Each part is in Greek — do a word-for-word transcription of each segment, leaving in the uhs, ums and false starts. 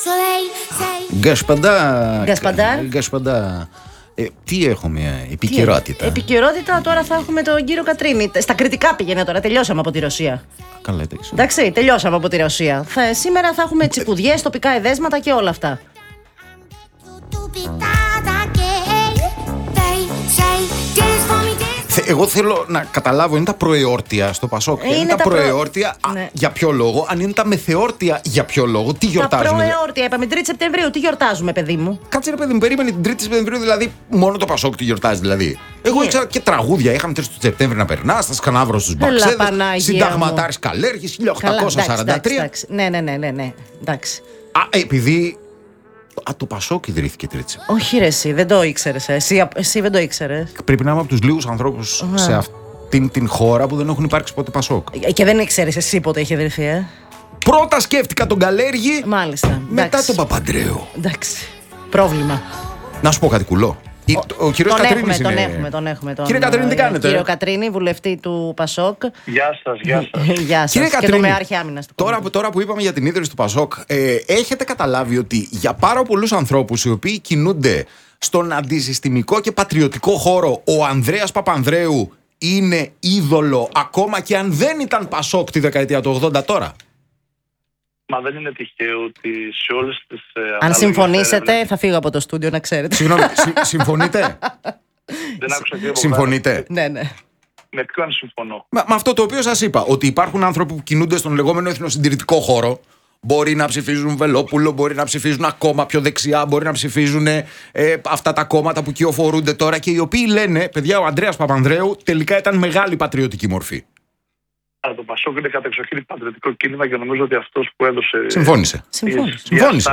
Γκασπαντά. Γκασπαντάρ. Γκασπαντά. Ε, τι έχουμε, επικαιρότητα. Τι, επικαιρότητα τώρα θα έχουμε τον κύριο Κατρίνη. Στα κριτικά πήγαινε τώρα, τελειώσαμε από τη Ρωσία. Καλά, εντάξει. Εντάξει, τελειώσαμε από τη Ρωσία. Θα, σήμερα θα έχουμε τσιπουδιές, τοπικά εδέσματα και όλα αυτά. Εγώ θέλω να καταλάβω, είναι τα προεόρτια στο Πασόκ. Είναι, είναι τα, τα προεόρτια προ... ναι. Για ποιο λόγο? Αν είναι τα μεθεόρτια, για ποιο λόγο? Τι γιορτάζουμε? Τα προεόρτια, είπαμε τρίτη Σεπτεμβρίου, τι γιορτάζουμε, παιδί μου? Κάτσε ρε παιδί μου, περίμενε την τρίτη Σεπτεμβρίου, δηλαδή μόνο το Πασόκ τι γιορτάζει, δηλαδή. Εγώ ήξερα και τραγούδια. Είχαμε τρίτη του Σεπτέμβρη να περνά, στα σκανάβρο στου Μπαξέδες, συνταγματάρη Καλέργη, χίλια οκτακόσια σαράντα τρία. Εντάξει, ναι, ναι, ναι, ναι, ναι. Εντάξει. Α, επειδή. Α, το Πασόκ ιδρύθηκε τρίτη. Όχι, ρε, εσύ δεν το ήξερε. Εσύ, εσύ δεν το ήξερε. Πρέπει να είμαι από του λίγου ανθρώπου σε αυτήν την χώρα που δεν έχουν υπάρξει ποτέ Πασόκ. Και δεν ήξερε εσύ πότε είχε ιδρυθεί, ε. Πρώτα σκέφτηκα τον Καλέργη. Μάλιστα. Μετά εντάξει. τον Παπαντρέου. Εντάξει. Πρόβλημα. Να σου πω κάτι κουλό. Ο, ο κύριος Κατρίνης είναι... Τον έχουμε, τον έχουμε. Τον... Κύριε Κατρίνη, τι κάνετε? Κύριο Κατρίνη, βουλευτή του Πασόκ. Γεια σας, γεια σας. Γεια σας. Κύριε Κατρίνη, και το με άμυνας του τώρα, που, τώρα που είπαμε για την ίδρυση του Πασόκ, ε, έχετε καταλάβει ότι για πάρα πολλούς ανθρώπους οι οποίοι κινούνται στον αντισυστημικό και πατριωτικό χώρο, ο Ανδρέας Παπανδρέου είναι είδωλο ακόμα και αν δεν ήταν Πασόκ τη δεκαετία του ογδόντα τώρα? Μα δεν είναι τυχαίο ότι σε όλες τις... Ε, αν συμφωνήσετε, ε, θα φύγω από το στούντιο, να ξέρετε. Συγγνώμη, συ, συμφωνείτε? Δεν άκουσα και συμφωνείτε? Ναι, ναι. Με ποιον συμφωνώ? Με, με αυτό το οποίο σας είπα, ότι υπάρχουν άνθρωποι που κινούνται στον λεγόμενο εθνοσυντηρητικό χώρο. Μπορεί να ψηφίζουν Βελόπουλο, μπορεί να ψηφίζουν ακόμα πιο δεξιά, μπορεί να ψηφίζουν ε, αυτά τα κόμματα που κυοφορούνται τώρα και οι οποίοι λένε, παιδιά, ο Ανδρέας Παπανδρέου τελικά ήταν μεγάλη πατριωτική μορφή. Το Πασόκ είναι κατεξοχήν πατριωτικό κίνημα και νομίζω ότι αυτός που έδωσε. Συμφώνησε. Συμφώνησε.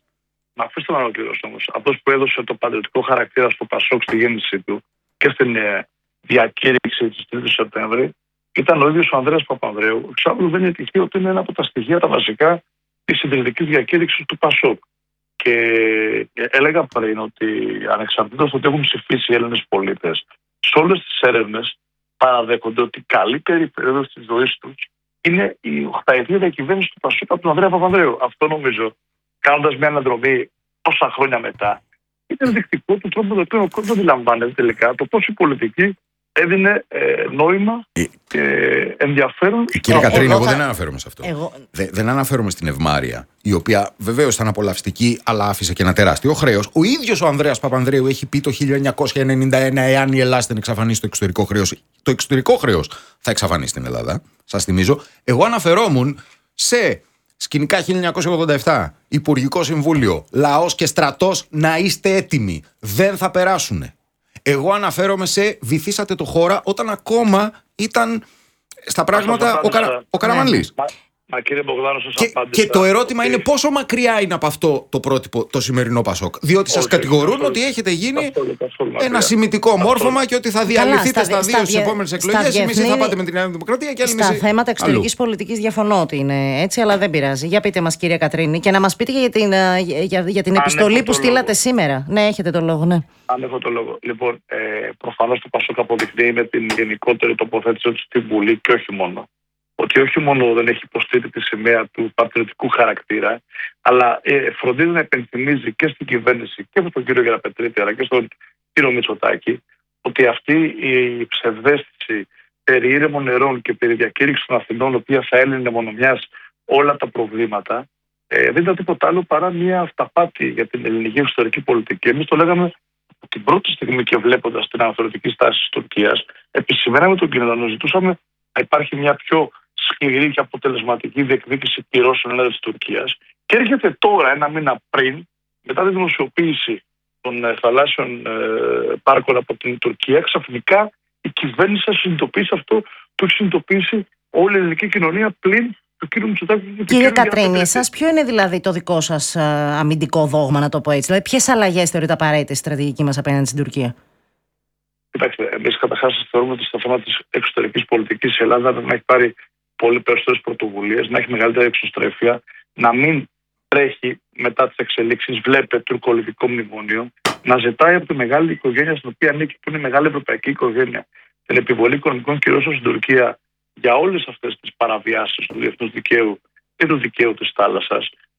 Μα αφήστε να ολοκληρώσω όμως. Αυτός που έδωσε το πατριωτικό χαρακτήρα στο Πασόκ στη γέννησή του και στην ε, διακήρυξη της τρίτη Σεπτέμβρη ήταν ο ίδιος ο Ανδρέας Παπανδρέου. Εξάλλου δεν είναι τυχαίο ότι είναι ένα από τα στοιχεία τα βασικά της συντηρητικής διακήρυξης του Πασόκ. Και ε, έλεγα πριν ότι ανεξαρτήτως ότι έχουν ψηφίσει οι Έλληνες πολίτες, σε όλες τις έρευνες παραδέχονται ότι η καλύτερη περίοδος της ζωής τους είναι η οχταετία διακυβέρνηση του Πασόκ από τον Ανδρέα Παπανδρέου. Αυτό νομίζω, κάνοντας μια αναδρομή τόσα χρόνια μετά, είναι ενδεικτικό του τρόπου με τον οποίο ο κόσμος αντιλαμβάνεται τελικά το πώς η πολιτική έδινε ε, νόημα και ενδιαφέρον. Κύριε Κατρίνη, εγώ δεν αναφέρομαι σε αυτό. Εγώ... Δε, δεν αναφέρομαι στην ευμάρεια, η οποία βεβαίως ήταν απολαυστική, αλλά άφησε και ένα τεράστιο χρέος. Ο ίδιος ο Ανδρέας Παπανδρέου έχει πει το χίλια εννιακόσια ενενήντα ένα, εάν η Ελλάδα δεν εξαφανίσει το εξωτερικό χρέος, το εξωτερικό χρέος θα εξαφανίσει την Ελλάδα. Σας θυμίζω. Εγώ αναφερόμουν σε σκηνικά χίλια εννιακόσια ογδόντα επτά, Υπουργικό Συμβούλιο, λαός και στρατός, να είστε έτοιμοι. Δεν θα περάσουνε. Εγώ αναφέρομαι σε βυθίσατε το χώρα όταν ακόμα ήταν στα πράγματα ο, Καρα... ο Καραμανλής. Μα, μα κύριε Μπογδάνο, σας και, απάντησα. Και το ερώτημα ότι... είναι πόσο μακριά είναι από αυτό το πρότυπο το σημερινό Πασόκ. Διότι σας κατηγορούν καθόλου, ότι έχετε γίνει καθόλου, καθόλου ένα σημιτικό μόρφωμα και ότι θα διαλυθείτε στα δύο στις επόμενες εκλογές. Εμείς θα πάτε με την Νέα Δημοκρατία και άλλοι στα θέματα εξωτερικής πολιτικής διαφωνώ ότι είναι έτσι, αλλά δεν πειράζει. Για πείτε μας, κύριε Κατρίνη, και να μας πείτε για την, για, για την επιστολή που στείλατε σήμερα. Ναι, έχετε το λόγο, ναι. Αν έχω το λόγο. Λοιπόν, ε, προφανώς το Πασόκ αποδεικνύει με την γενικότερη τοποθέτηση του στη Βουλή και όχι μόνο. Ότι όχι μόνο δεν έχει υποστήρει τη σημαία του πατριωτικού χαρακτήρα, αλλά ε, φροντίζει να υπενθυμίζει και στην κυβέρνηση και στον κύριο Γεραπετρίτη, αλλά και στον κύριο Μητσοτάκη, ότι αυτή η ψευδαίσθηση περί ήρεμων νερών και περί διακήρυξη των Αθηνών, η οποία θα έλυνε μονομιάς όλα τα προβλήματα, ε, δεν ήταν τίποτα άλλο παρά μια αυταπάτη για την ελληνική εξωτερική πολιτική. Εμείς το λέγαμε από την πρώτη στιγμή και βλέποντας την αναθεωρητική στάση της Τουρκίας, επισημαίναμε τον κίνδυνο, να ζητούσαμε να υπάρχει μια πιο σκληρή και αποτελεσματική διεκδίκηση κυρώσεων ενάντια της Τουρκίας. Και έρχεται τώρα, ένα μήνα πριν, μετά τη δημοσιοποίηση των ε, θαλάσσιων ε, πάρκων από την Τουρκία, ξαφνικά η κυβέρνηση θα συνειδητοποιήσει αυτό, το έχει συνειδητοποιήσει όλη η ελληνική κοινωνία πλην του κ. Μητσοτάκη και του κ. Κύριε Κατρίνη, εσάς ποιο είναι δηλαδή το δικό σας α, αμυντικό δόγμα, να το πω έτσι? Δηλαδή, ποιες αλλαγές θεωρείτε απαραίτητες στη στρατηγική μας απέναντι στην Τουρκία? Κοιτάξτε, εμείς καταρχάς θεωρούμε ότι στο θέμα της εξωτερικής πολιτικής η Ελλάδα πρέπει να έχει πάρει πολύ περισσότερες πρωτοβουλίες, να έχει μεγαλύτερη εξωστρέφεια, να μην τρέχει μετά τις εξελίξεις, βλέπε τουρκολιβικό μνημόνιο, να ζητάει από τη μεγάλη οικογένεια στην οποία ανήκει, που είναι η μεγάλη ευρωπαϊκή οικογένεια, την επιβολή οικονομικών κυρώσεων στην Τουρκία για όλες αυτές τις παραβιάσεις του διεθνούς δικαίου και του δικαίου της θάλασσας,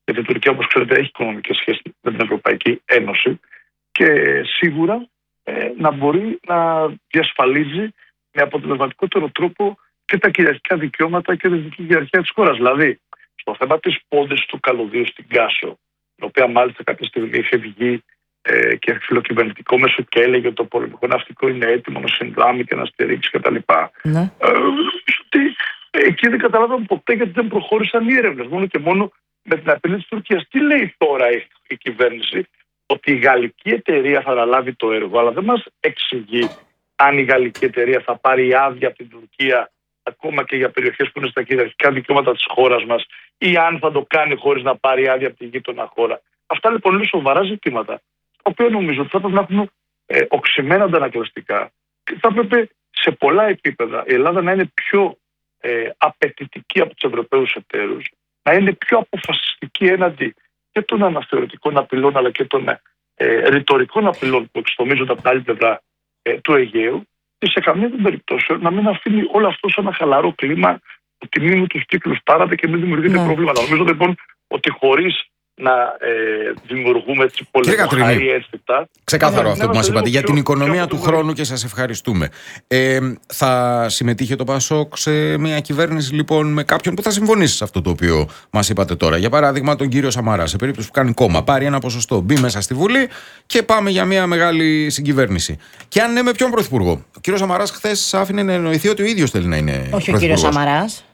Γιατί η Τουρκία, όπως ξέρετε, έχει οικονομικές σχέσεις με την Ευρωπαϊκή Ένωση και σίγουρα ε, να μπορεί να διασφαλίζει με αποτελεσματικότερο τρόπο και τα κυριαρχικά δικαιώματα και τη δυτική κυριαρχία της χώρας. Δηλαδή, στο θέμα της πώλησης του καλωδίου στην Κάσο, η οποία μάλιστα κάποια στιγμή είχε βγει ε, και φιλοκυβερνητικό μέσο και έλεγε ότι το πολεμικό ναυτικό είναι έτοιμο να συνδράμει και να στηρίξει κτλ. Ναι. Ε, ότι εκεί δεν καταλάβαμε ποτέ γιατί δεν προχώρησαν οι έρευνες. Μόνο και μόνο με την απειλή της Τουρκίας. Τι λέει τώρα η, η κυβέρνηση? Ότι η γαλλική εταιρεία θα αναλάβει το έργο, αλλά δεν μας εξηγεί αν η γαλλική εταιρεία θα πάρει άδεια από την Τουρκία ακόμα και για περιοχές που είναι στα κυριαρχικά δικαιώματα της χώρας μας, ή αν θα το κάνει χωρίς να πάρει άδεια από τη γείτονα χώρα. Αυτά λοιπόν είναι σοβαρά ζητήματα, τα οποία νομίζω ότι θα πρέπει να έχουν ε, οξυμένα αντανακλαστικά και θα πρέπει σε πολλά επίπεδα η Ελλάδα να είναι πιο ε, απαιτητική από τους Ευρωπαίους εταίρους, να είναι πιο αποφασιστική έναντι και των αναθεωρητικών απειλών αλλά και των ε, ρητορικών απειλών που εξτομίζονται από την άλλη πλευρά ε, του Αιγαίου, και σε καμία των περιπτώσεων να μην αφήνει όλο αυτό σε ένα χαλαρό κλίμα που τιμήνουν τους κύκλους τάρατε και μην δημιουργείται ναι. προβλήματα. Νομίζω λοιπόν ότι χωρίς να ε, δημιουργούμε έτσι πολεμοχαρή αίσθητα. Ξεκάθαρο αυτό που μας είπατε για την οικονομία του χρόνου και σας ευχαριστούμε. Ε, θα συμμετείχε το ΠΑΣΟΚ σε μια κυβέρνηση λοιπόν με κάποιον που θα συμφωνήσει σε αυτό το οποίο μας είπατε τώρα? Για παράδειγμα τον κύριο Σαμαρά, σε περίπτωση που κάνει κόμμα, πάρει ένα ποσοστό, μπει μέσα στη Βουλή και πάμε για μια μεγάλη συγκυβέρνηση. Και αν ναι, με ποιον πρωθυπουργό? Ο κύριος Σαμαράς χθες άφηνε να εννοηθεί ότι ο ίδιος θέλει να είναι. Όχι ο κύριος Σαμαράς.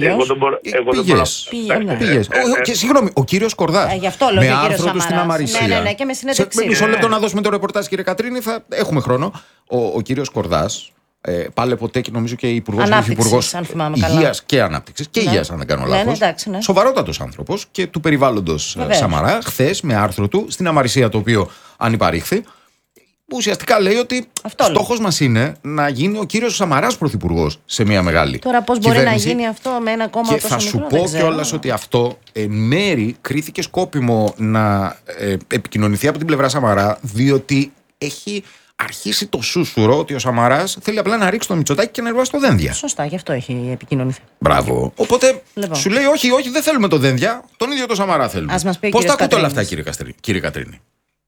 Πήγες. Συγγνώμη, ο κύριος Κορδάς. Γι' αυτό λέω με και άρθρο του στην Αμαρισία. Ναι, ναι, ναι, και με συνέντευξη. Σε μισό λεπτό να δώσουμε το ρεπορτάζ, κύριε Κατρίνη, θα έχουμε χρόνο. Ο, ο κύριος Κορδάς, ε, πάλε ποτέ και νομίζω και υπουργός Υγείας και Ανάπτυξης. Και ναι. Υγείας, αν δεν κάνω λάθος. Ναι, ναι, εντάξει, ναι. Σοβαρότατος άνθρωπος και του περιβάλλοντος Βεβαίως. Σαμαρά, χθες με άρθρο του στην Αμαρισία, το οποίο ανυπαρήχθη, που ουσιαστικά λέει ότι στόχος μας είναι να γίνει ο κύριος Σαμαράς πρωθυπουργός σε μια μεγάλη Τώρα πώς μπορεί να γίνει αυτό με ένα κόμμα τόσο τόσο μικρό? Και θα σου πω κιόλας ότι αυτό εν μέρη κρίθηκε σκόπιμο να ε, επικοινωνηθεί από την πλευρά Σαμαρά, διότι έχει αρχίσει το σούσουρο ότι ο Σαμαράς θέλει απλά να ρίξει το Μητσοτάκη και να ριβάσει το δένδια. Σωστά, γι' αυτό έχει επικοινωνηθεί. Μπράβο. Οπότε λοιπόν. Σου λέει όχι, όχι, δεν θέλουμε το δένδια, τον ίδιο το Σαμαρά θέλουμε. Πώς τα ακούτε όλα αυτά, κύριε Κατρίνη?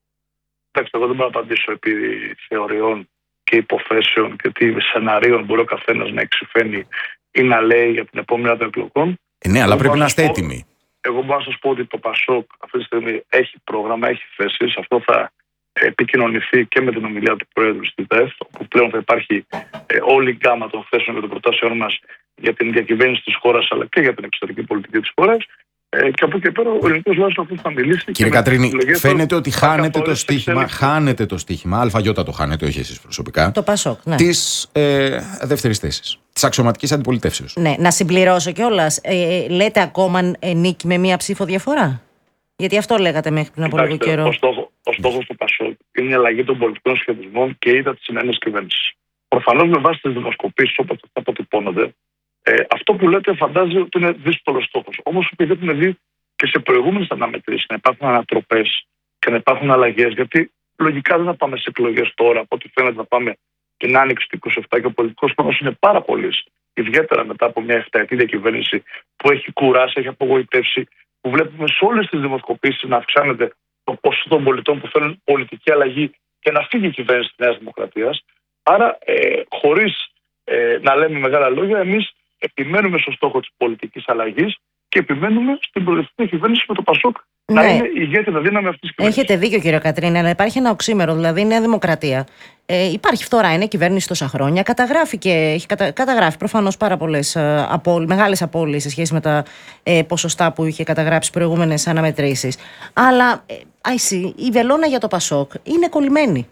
Εντάξει, εγώ δεν μπορώ να απαντήσω επί θεωριών και υποθέσεων και τι σεναρίων μπορεί ο καθένας να εξυφαίνει ή να λέει για την επόμενη των εκλογών. Ε, ναι, αλλά εγώ πρέπει να είστε έτοιμοι. Εγώ μπορώ να σας πω ότι το ΠΑΣΟΚ αυτή τη στιγμή έχει πρόγραμμα, έχει θέσεις. Αυτό θα επικοινωνηθεί και με την ομιλία του Πρόεδρου στη ΔΕΘ, όπου πλέον θα υπάρχει ε, όλη η γκάμα των θέσεων και των προτάσεων μας για την διακυβέρνηση της χώρας αλλά και για την εξωτερική πολιτική της χώρας. Ε, και από εκεί πέρα ο ελληνικός λαός αυτό θα μιλήσει. Κύριε Κατρίνη, φαίνεται ότι χάνετε το στίχημα, χάνετε το στίχημα, αλφαγιώτα το χάνετε, όχι εσείς προσωπικά, το ΠΑΣΟΚ, ναι. της ε, δεύτερης θέσης, της αξιωματικής αντιπολιτεύσεως. Ναι, να συμπληρώσω κιόλας, ε, λέτε ακόμα ε, νίκη με μία ψήφο διαφορά? Γιατί αυτό λέγατε μέχρι πριν από λίγο καιρό. Ο, στόχο, ο στόχος του ΠΑΣΟΚ είναι η αλλαγή των πολιτικών σχετισμών και είδα τη συνένεση κυβέρνηση. Προφανώς με βάση τις δημοσκοπήσεις όπως θα αποτυπώνονται, Ε, αυτό που λέτε φαντάζει ότι είναι δύσκολο στόχος. Όμως επειδή έχουμε δει και σε προηγούμενες αναμετρήσεις να υπάρχουν ανατροπές και να υπάρχουν αλλαγές, γιατί λογικά δεν θα πάμε σε εκλογές τώρα, από ό,τι φαίνεται να πάμε την άνοιξη του είκοσι επτά και ο πολιτικός χρόνος είναι πάρα πολύ. Ιδιαίτερα μετά από μια εφταετή διακυβέρνηση που έχει κουράσει, έχει απογοητεύσει, που βλέπουμε σε όλες τις δημοσκοπήσεις να αυξάνεται το ποσοστό των πολιτών που θέλουν πολιτική αλλαγή και να φύγει η κυβέρνηση της Νέας Δημοκρατίας. Άρα, ε, χωρίς ε, να λέμε μεγάλα λόγια, εμείς επιμένουμε στο στόχο της πολιτικής αλλαγής και επιμένουμε στην προοδευτική κυβέρνηση με το ΠΑΣΟΚ ναι. να είναι η ηγέτητα δύναμη αυτής της κυβέρνησης. Έχετε δίκιο, κύριε Κατρίνη, αλλά υπάρχει ένα οξύμερο, δηλαδή η Νέα Δημοκρατία. Ε, υπάρχει φθορά, είναι κυβέρνηση τόσα χρόνια. Καταγράφει και έχει κατα... καταγράφει προφανώς πάρα πολλές ε, απόλ... μεγάλες απώλειες σε σχέση με τα ε, ποσοστά που είχε καταγράψει προηγούμενες αναμετρήσεις. Αλλά ε, άισι, η βελόνα για το ΠΑΣΟΚ είναι κολλημένη.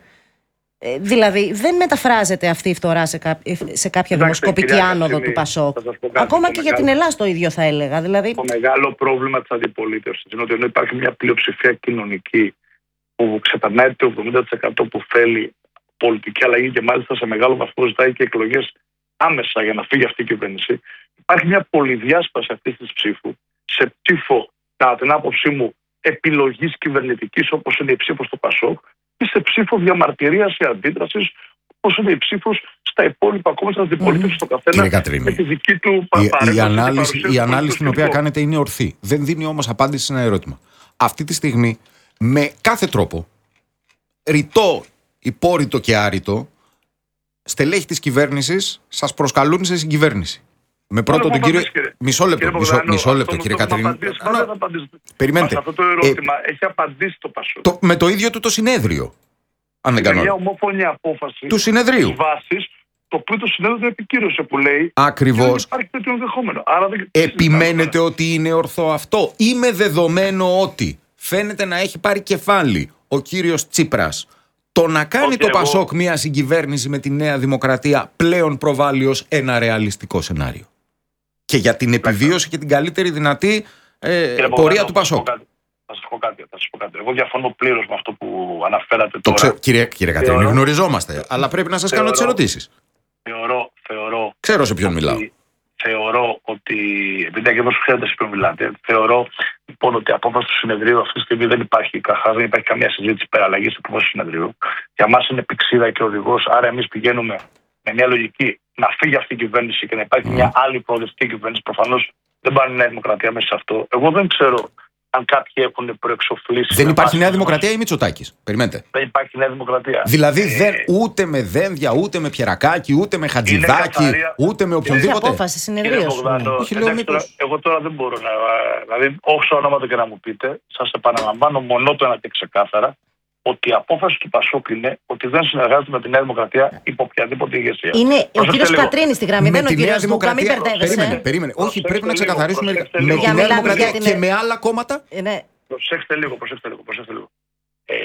Ε, δηλαδή δεν μεταφράζεται αυτή η φθορά σε, κά... σε κάποια δημοσκοπική άνοδο του ΠΑΣΟΚ. Ακόμα και για την Ελλάδα το ίδιο θα έλεγα. Δηλαδή... Το μεγάλο πρόβλημα της αντιπολίτευσης είναι ότι ενώ υπάρχει μια πλειοψηφία κοινωνική που ξεπερνάει το εβδομήντα τοις εκατό που θέλει πολιτική αλλαγή και μάλιστα σε μεγάλο βαθμό ζητάει και εκλογές άμεσα για να φύγει αυτή η κυβέρνηση, υπάρχει μια πολυδιάσπαση αυτής της ψήφου σε ψήφο, κατά την άποψή μου, επιλογής κυβερνητικής όπως είναι η ψήφος του ΠΑΣΟΚ, ή σε ψήφο διαμαρτυρίας ή αντίδρασης, πώς είναι η ψήφος στα υπόλοιπα κόμματα, στην αντιπολίτευση στο καθένα με τη δική του παρέμβαση. Η, η ανάλυση, η ανάλυση την οποία κάνετε είναι ορθή. Δεν δίνει όμως απάντηση σε ένα ερώτημα. Αυτή τη στιγμή, με κάθε τρόπο, ρητό, υπόρρητο και άρρητο, στελέχη της κυβέρνησης σας προσκαλούν σε συγκυβέρνηση. Με πρώτο τον κύριο. Μισό λεπτό, κύριε μισό, Μπογδάνο, μισό λεπτό, αυτό, κύριε αυτό Κατρίνη. Περιμένετε. Αυτό το ερώτημα ε, έχει απαντήσει το Πασόκ. Το, με το ίδιο του το συνέδριο. Αν δεν κάνω. Είναι μια ομόφωνη απόφαση του συνεδρίου. Της βάσης, το οποίο το συνέδριο δεν επικύρωσε που λέει. Ακριβώς. Υπάρχει τέτοιο ενδεχόμενο. Άρα δεν... Επιμένετε ότι είναι ορθό αυτό, ή με δεδομένο ότι φαίνεται να έχει πάρει κεφάλι ο κύριος Τσίπρας το να κάνει okay, το εγώ... Πασόκ μια συγκυβέρνηση με τη Νέα Δημοκρατία πλέον προβάλλει ως ένα ρεαλιστικό σενάριο. Και για την επιβίωση και την καλύτερη δυνατή ε, πορεία του Πασόκ. Θα σας πω κάτι, θα σας πω κάτι. Εγώ διαφωνώ πλήρως με αυτό που αναφέρατε το τώρα. Ξέ, κύριε κύριε Κατρίνη, γνωριζόμαστε, αλλά πρέπει να σας θεωρώ, κάνω τις ερωτήσεις. Θεωρώ, θεωρώ. Ξέρω σε ποιον ότι, μιλάω. Θεωρώ ότι, επειδή ακριβώς ξέρετε σε ποιον μιλάτε, θεωρώ λοιπόν ότι η απόφαση του συνεδρίου αυτή τη στιγμή δεν υπάρχει καχά, δεν υπάρχει καμία συζήτηση πέρα αλλαγή τη απόφαση του συνεδρίου. Για μας είναι πηξίδα και οδηγός, άρα εμείς πηγαίνουμε με μια λογική να φύγει αυτή η κυβέρνηση και να υπάρχει mm. μια άλλη προοδευτική κυβέρνηση. Προφανώς δεν πάνε η Νέα Δημοκρατία μέσα σε αυτό. Εγώ δεν ξέρω αν κάποιοι έχουν προεξοφλήσει. Δεν υπάρχει Νέα Δημοκρατία ή Μητσοτάκης? Περιμένετε. Δεν υπάρχει Νέα Δημοκρατία. Δηλαδή ε... δεν, ούτε με Δένδια, ούτε με Πιερακάκη, ούτε με Χατζηδάκη, καθαρία, ούτε με οποιονδήποτε. Είναι απόφαση συνεδρίας. Εγώ τώρα δεν μπορώ να. Δηλαδή, όσα ονόματα και να μου πείτε, σας επαναλαμβάνω μονότονα και ξεκάθαρα ότι η απόφαση του Πασόκ είναι ότι δεν συνεργάζεται με τη Νέα Δημοκρατία υπό οποιαδήποτε ηγεσία. Είναι ο κύριος Κατρίνης στη γραμμή, δεν είναι ο κύριος Δούκα, μην μπερδεύεσαι. Περίμενε, περίμενε. Όχι, πρέπει να ξεκαθαρίσουμε με τη Νέα Δημοκρατία και με άλλα κόμματα. Προσέξτε λίγο, προσέξτε λίγο. Προσέξτε λίγο. Ε,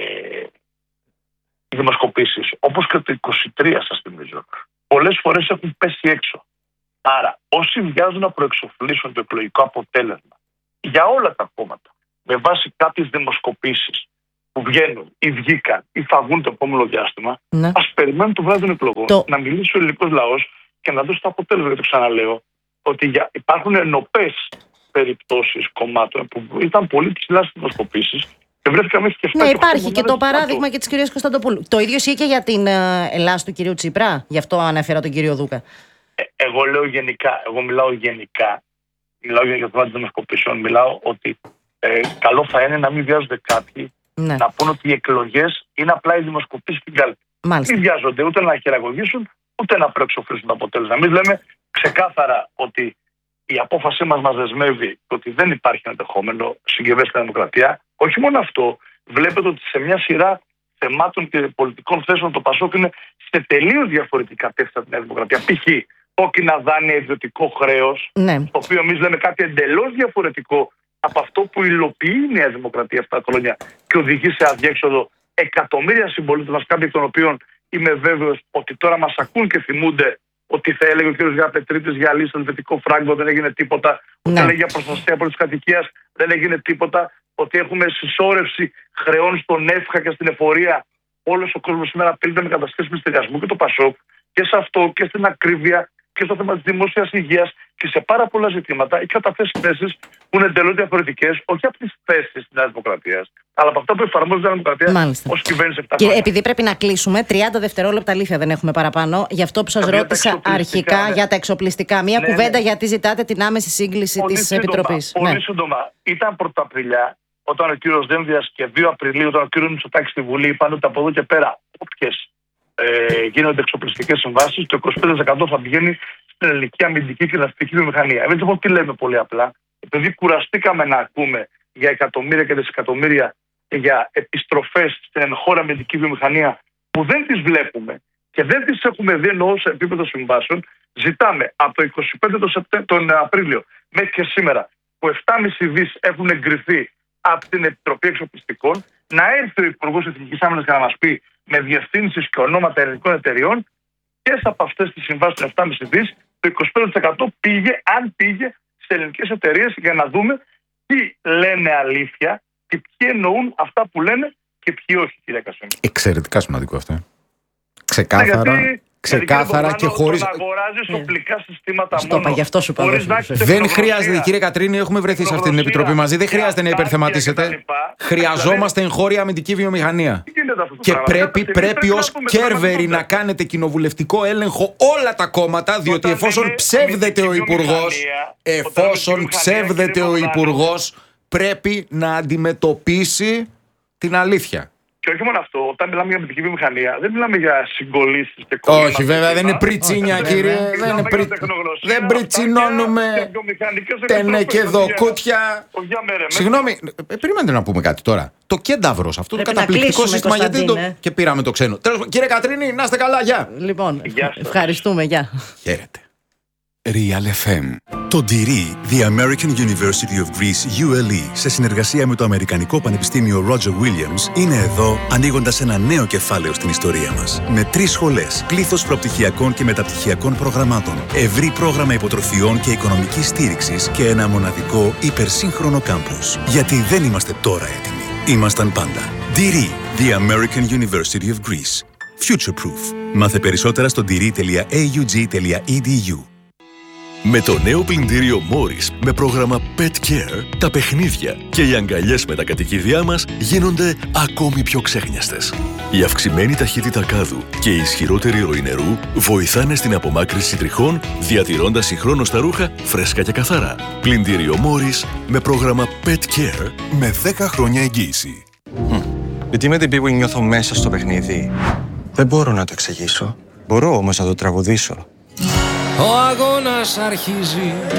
οι δημοσκοπήσεις, όπως και το είκοσι τρία σας θυμίζω, πολλές φορές έχουν πέσει έξω. Άρα, όσοι βιάζουν να προεξοφλήσουν το εκλογικό αποτέλεσμα για όλα τα κόμματα με βάση κάποιες δημοσκοπήσεις που βγαίνουν ή βγήκαν ή θα βγουν το επόμενο διάστημα, ναι. Ας περιμένουν το βράδυ των εκλογών το... να μιλήσει ο ελληνικός λαός και να δώσει το αποτέλεσμα. Γιατί το ξαναλέω ότι για... υπάρχουν ενωπές περιπτώσεις κομμάτων που ήταν πολύ ψηλά στις δημοσκοπήσεις και βρέθηκαν μέχρι και εφτά. Ναι, υπάρχει και το παράδειγμα και της κυρίας Κωνσταντοπούλου. Το ίδιο ισχύει και για την ε, Ελλάδα του κυρίου Τσίπρα. Γι' αυτό ανέφερα τον κύριο Δούκα. Ε, εγώ λέω γενικά. Εγώ μιλάω γενικά. Μιλάω για το θέμα των δημοσκοπήσεων. Μιλάω ότι ε, καλό θα είναι να μην βιάζονται κάποιοι. Ναι. Να πούνε ότι οι εκλογές είναι απλά οι δημοσκοπήσεις στην κάλπη. Μην βιάζονται ούτε να χειραγωγήσουν ούτε να προεξοφλήσουν το αποτέλεσμα. Εμείς λέμε ξεκάθαρα ότι η απόφασή μας μας δεσμεύει ότι δεν υπάρχει ενδεχόμενο συγκυβέρνηση στην Δημοκρατία. Όχι μόνο αυτό, βλέπετε ότι σε μια σειρά θεμάτων και πολιτικών θέσεων το Πασόκ είναι σε τελείως διαφορετικά κατεύθυνση από την Νέα Δημοκρατία. Π.χ. κόκκινα δάνεια, ιδιωτικό χρέος, ναι. Το οποίο εμείς λέμε κάτι εντελώς διαφορετικό από αυτό που υλοποιεί η Νέα Δημοκρατία αυτά τα χρόνια και οδηγεί σε αδιέξοδο εκατομμύρια συμπολίτες μας, κάποιοι των οποίων είμαι βέβαιος ότι τώρα μας ακούν και θυμούνται ότι θα έλεγε ο κ. Γιαπετρίτης για λύση στο ελβετικό φράγκο, δεν έγινε τίποτα. Ναι. Ότι έλεγε για προστασία από τις κατοικίες, δεν έγινε τίποτα. Ότι έχουμε συσσόρευση χρεών στον ΕΦΧΑ και στην εφορία. Όλος ο κόσμος σήμερα απειλείται με καταστάσεις μυστηριασμού και το Πασόκ και σε αυτό και στην ακρίβεια και στο θέμα της δημόσιας υγείας και σε πάρα πολλά ζητήματα έχει καταθέσει θέσεις που είναι εντελώς διαφορετικές, όχι από τις θέσεις της Νέας Δημοκρατίας, αλλά από αυτά που εφαρμόζει η Νέα Δημοκρατία ως κυβέρνηση επτά χρόνια. Επειδή πρέπει να κλείσουμε, τριάντα δευτερόλεπτα αλήθεια δεν έχουμε παραπάνω, γι' αυτό που σας για ρώτησα αρχικά ναι. για τα εξοπλιστικά. Μία ναι, κουβέντα ναι. γιατί ζητάτε την άμεση σύγκληση της Επιτροπής. Πολύ ναι. σύντομα. Ήταν Πρωτοαπριλιά, όταν ο κύριος Δένδιας και δύο Απριλίου, όταν ο κύριος Μητσοτάκης στη Βουλή είπαν ότι από εδώ και πέρα όποιες ε, γίνονται εξοπλιστικές συμβάσεις, το είκοσι πέντε τοις εκατό θα πηγαίνει στην ελληνική αμυντική και ναυτική βιομηχανία. Εμείς λοιπόν τι λέμε πολύ απλά, επειδή κουραστήκαμε να ακούμε για εκατομμύρια και δισεκατομμύρια και για επιστροφές στην εγχώρια αμυντική βιομηχανία που δεν τις βλέπουμε και δεν τις έχουμε δει εννοώ σε επίπεδο συμβάσεων, ζητάμε από το είκοσι πέντε τον Απρίλιο μέχρι και σήμερα που επτά κόμμα πέντε δις έχουν εγκριθεί από την Επιτροπή Εξοπλιστικών, να έρθει ο Υπουργός Εθνικής Άμυνας και να μας πει με διευθύνσεις και ονόματα ελληνικών εταιριών ποιες από αυτές τις συμβάσεις των επτά κόμμα πέντε δις το είκοσι πέντε τοις εκατό πήγε, αν πήγε, σε ελληνικές εταιρείες για να δούμε τι λένε αλήθεια και ποιοι εννοούν αυτά που λένε και ποιοι όχι, κύριε Κασέμι. Εξαιρετικά σημαντικό αυτό. Ξεκάθαρα. Ναι, γιατί Ξεκάθαρα και χωρίς. Να αγοράζεις οπλικά συστήματα Στο είπα, γι' αυτό σου είπα. Δεν χρειάζεται, κύριε Κατρίνη, έχουμε βρεθεί σε αυτή την επιτροπή μαζί. Δεν χρειάζεται να υπερθεματίσετε. Χρειαζόμαστε εγχώρια αμυντική βιομηχανία. Και πρέπει, πρέπει ως Κέρβεροι να κάνετε κοινοβουλευτικό έλεγχο όλα τα κόμματα, διότι εφόσον ψεύδεται ο Υπουργός, εφόσον ψεύδεται ο Υπουργός, πρέπει να αντιμετωπίσει την αλήθεια. Και όχι μόνο αυτό, όταν μιλάμε για αμυντική βιομηχανία, δεν μιλάμε για συγκολήσεις και κόμματα. Όχι, βέβαια, δεν είναι πριτσίνια, κύριε. Δεν είναι πρι... Δεν πριτσινώνουμε τενέ και δοκούτια. Συγγνώμη, περιμένετε να πούμε κάτι τώρα. Το Κένταυρος, αυτό το καταπληκτικό σύστημα, γιατί το. Και πήραμε το ξένο. Τέλος, κύριε Κατρίνη, να είστε καλά, γεια. Λοιπόν, ευχαριστούμε, γεια. Χαίρετε. Real εφ εμ. Το ντυρί The American University of Greece γιου ελ ι σε συνεργασία με το Αμερικανικό Πανεπιστήμιο Roger Williams είναι εδώ ανοίγοντας ένα νέο κεφάλαιο στην ιστορία μας. Με τρεις σχολές, πλήθος προπτυχιακών και μεταπτυχιακών προγραμμάτων, ευρύ πρόγραμμα υποτροφιών και οικονομικής στήριξης και ένα μοναδικό υπερσύγχρονο κάμπους. Γιατί δεν είμαστε τώρα έτοιμοι. Ήμασταν πάντα. ντυρί The American University of Greece. Future Proof. Μάθε περισσότερα στο ντυρί τελεία έι γιου τζι τελεία ι ντι γιου. Με το νέο πλυντήριο Morris με πρόγραμμα Pet Care, τα παιχνίδια και οι αγκαλιές με τα κατοικίδια μας γίνονται ακόμη πιο ξέχνιαστες. Η αυξημένη ταχύτητα κάδου και η ισχυρότερη ροή νερού βοηθάνε στην απομάκρυνση τριχών, διατηρώντας συγχρόνως τα ρούχα φρέσκα και καθαρά. Πλυντήριο Morris με πρόγραμμα Pet Care με δέκα χρόνια εγγύηση. Mm. Γιατί με την που νιώθω μέσα στο παιχνίδι. Δεν μπορώ να το εξηγήσω. Μπορώ όμως να το τραγουδήσω. Ο αγώνας αρχίζει.